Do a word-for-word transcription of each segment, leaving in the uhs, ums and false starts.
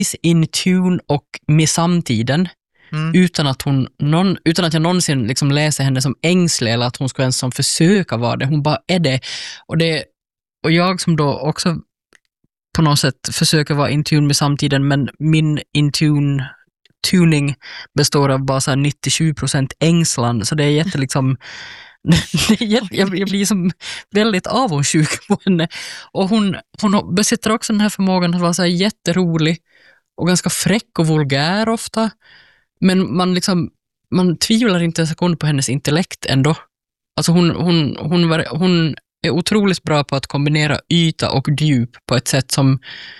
in tune och med samtiden. Mm. Utan att hon någon, utan att jag någonsin liksom läser henne som ängslig eller att hon ska ens som försöka vara det. Hon bara är det. Och, det. och jag som då också på något sätt försöker vara in tune med samtiden, men min in tune tuning består av bara så här nittiosju procent ängslan. Så det är jätte liksom det är jätte, jag, jag blir som väldigt avundsjuk på henne. Och hon, hon besitter också den här förmågan att vara så här jätterolig och ganska fräck och vulgär ofta. Men man liksom man tvivlar inte en sekund på hennes intellekt ändå. Alltså hon, hon, hon, var, hon är otroligt bra på att kombinera yta och djup på ett sätt som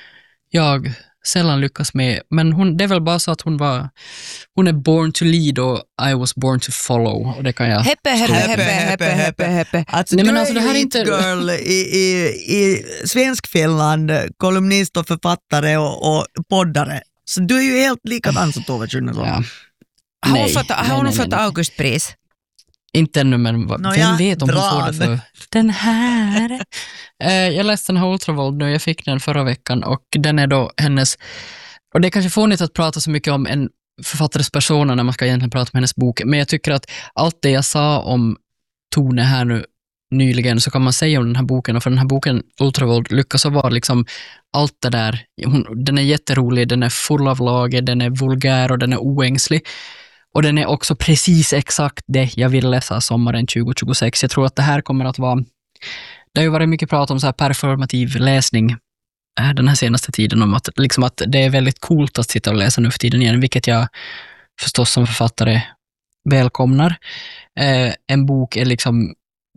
jag sällan lyckas med. Men hon, det är väl bara så att hon var hon är born to lead och I was born to follow. Och det kan jag heppe, heppe, heppe, heppe, heppe, heppe. Alltså, Nej, men alltså, det här är inte girl i, i, i Svenskfinland, kolumnist och författare och, och poddare. Så du är ju helt likadan som Tove Schunnesson. Ja. Har hon fått, har hon fått Augustpris? Inte ännu, men vad, no, vem vet om hon får det för den här. eh, jag läste den här Ultravold nu, jag fick den förra veckan och den är då hennes, och det är kanske fånigt att prata så mycket om en författares persona när man ska egentligen prata om hennes bok, men jag tycker att allt det jag sa om Tone här nu nyligen så kan man säga om den här boken, och för den här boken Ultravold lyckas vara liksom allt det där. Hon, den är jätterolig, den är full av lager, den är vulgär och den är oängslig. Och den är också precis exakt det jag vill läsa sommaren tjugo tjugosex. Jag tror att det här kommer att vara... Det har ju varit mycket prat om så här performativ läsning den här senaste tiden. Om att, liksom att det är väldigt coolt att sitta och läsa nu för tiden igen. Vilket jag förstås som författare välkomnar. Eh, en bok är liksom...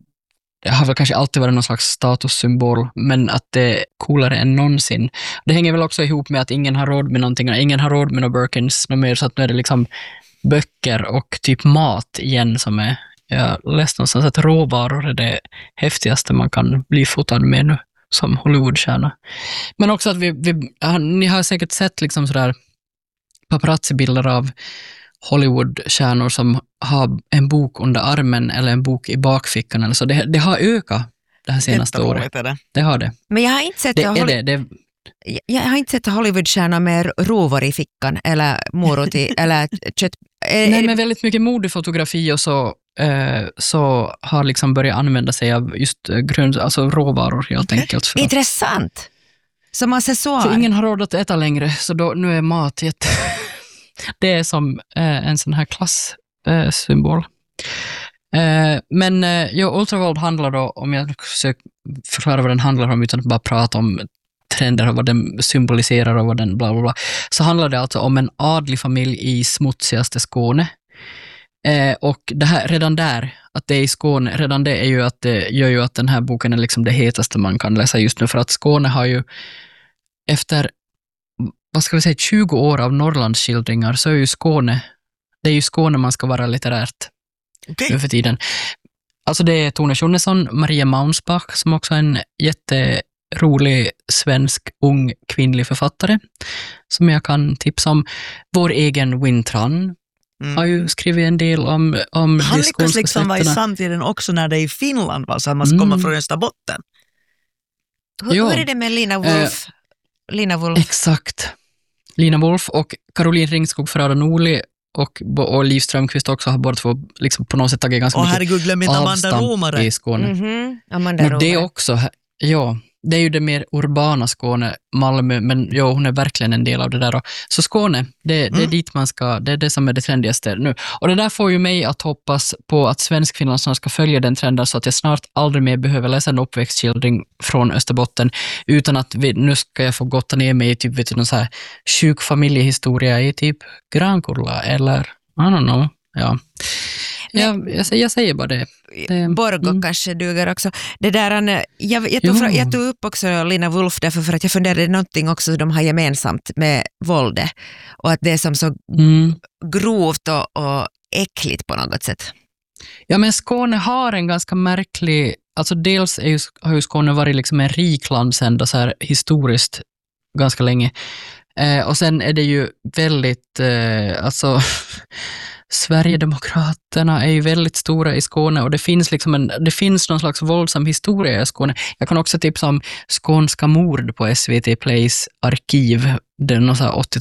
Det har väl kanske alltid varit någon slags statussymbol, men att det är coolare än någonsin. Det hänger väl också ihop med att ingen har råd med någonting. Ingen har råd med några Birkins. Mer, så att nu är det liksom... böcker och typ mat igen som är, jag läste någonstans att råvaror är det häftigaste man kan bli fotad med nu som Hollywoodstjärna. Men också att vi, vi ni har säkert sett liksom sådär paparazzi-bilder av Hollywoodstjärnor som har en bok under armen eller en bok i bakfickan eller så. Det, det har ökat det här senaste året. Det. det har det. Men jag har inte sett det, är det, det Jag har inte sett Hollywoodstjärnor med rovor i fickan eller morot i, eller kött. Nej, men väldigt mycket modefotografi och så, eh, så har liksom börjat använda sig av just grund, alltså råvaror helt enkelt. För intressant. Som accessoar. För ingen har råd att äta längre, så då, nu är mat jätte... Det är som eh, en sån här klasssymbol. Eh, eh, men eh, ja, Ultravold handlar då, om jag försöker förklara vad den handlar om utan att bara prata om trender och vad den symboliserar och vad den bla bla bla, så handlar det alltså om en adlig familj i smutsigaste Skåne. Eh, och det här, redan där, att det är i Skåne, redan det är ju att det gör ju att den här boken är liksom det hetaste man kan läsa just nu, för att Skåne har ju efter, vad ska vi säga, tjugo år av Norrlandsskildringar, så är ju Skåne, det är ju Skåne man ska vara litterärt okay. nu för tiden. Alltså det är Tone Schunnesson, Maria Maunsbach som också är en jätte rolig svensk ung kvinnlig författare som jag kan tipsa om. Vår egen Wintran mm. har ju skrivit en del om, om han lyckas liksom vara i samtiden också när det är i Finland, va? Så att man ska mm. komma från Österbotten. Hur, hur är det med Lina Wolf? Eh, Lina Wolf? Exakt. Lina Wolf och Caroline Ringskog Ferrara Norli och, och Liv Strömquist också har båda två liksom på något sätt tagit ganska och mycket herregud, glöm inte Amanda Romare i Skåne. Mm-hmm. Amanda Romare. Det också, ja. Det är ju det mer urbana Skåne, Malmö, men ja, hon är verkligen en del av det där. Då. Så Skåne, det, det är mm. dit man ska, det är det som är det trendigaste nu. Och det där får ju mig att hoppas på att Svenskfinland snart ska följa den trenden så att jag snart aldrig mer behöver läsa en uppväxtskildring från Österbotten, utan att vi, nu ska jag få gotta ner mig i typ, vet du, någon så här sjuk familjehistoria i typ Grankulla eller, I don't know, ja. Jag, jag, jag säger bara det. det Borgo mm. kanske duger också. Det där, jag, jag, tog, jag tog upp också Lina Wolf därför för att jag funderade någonting också de har gemensamt med våldet. Och att det är som så mm. grovt och, och äckligt på något sätt. Ja, men Skåne har en ganska märklig... Alltså dels är ju, har ju Skåne varit liksom en rik landsända så här historiskt ganska länge. Eh, och sen är det ju väldigt... Eh, alltså... Sverigedemokraterna är ju väldigt stora i Skåne och det finns liksom en, det finns någon slags våldsam historia i Skåne. Jag kan också tipsa om Skånska mord på S V T Plays arkiv. Det är någon sån här åttio